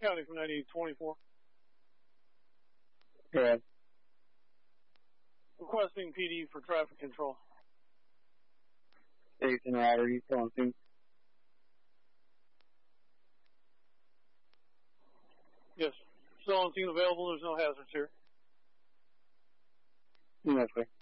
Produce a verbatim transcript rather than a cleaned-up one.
County from ninety twenty-four. Go ahead. Requesting P D for traffic control. Jason Ryder, are you still on scene? Yes. Still on scene available. There's no hazards here. Yes, sir.